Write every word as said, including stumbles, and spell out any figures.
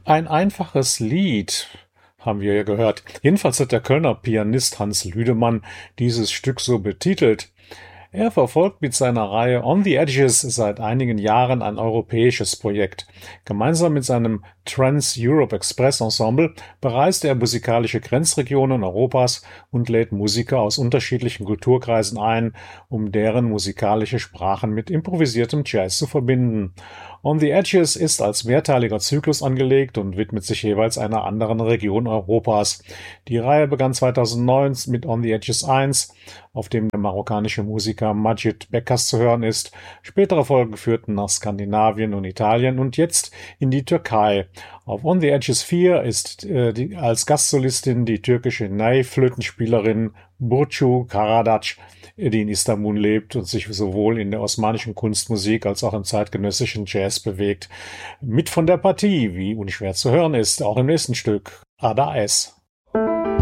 Ein einfaches Lied, haben wir ja gehört. Jedenfalls hat der Kölner Pianist Hans Lüdemann dieses Stück so betitelt. Er verfolgt mit seiner Reihe On the Edges seit einigen Jahren ein europäisches Projekt. Gemeinsam mit seinem Trans-Europe Express Ensemble bereist er musikalische Grenzregionen Europas und lädt Musiker aus unterschiedlichen Kulturkreisen ein, um deren musikalische Sprachen mit improvisiertem Jazz zu verbinden. On the Edges ist als mehrteiliger Zyklus angelegt und widmet sich jeweils einer anderen Region Europas. Die Reihe begann zweitausendneun mit On the Edges eins, auf dem der marokkanische Musiker Majid Bekas zu hören ist. Spätere Folgen führten nach Skandinavien und Italien und jetzt in die Türkei. Auf On the Edges vier ist äh, die, als Gastsolistin die türkische Ney-Flötenspielerin Burcu Karadac, die in Istanbul lebt und sich sowohl in der osmanischen Kunstmusik als auch im zeitgenössischen Jazz bewegt. Mit von der Partie, wie unschwer zu hören ist, auch im nächsten Stück Ada Es.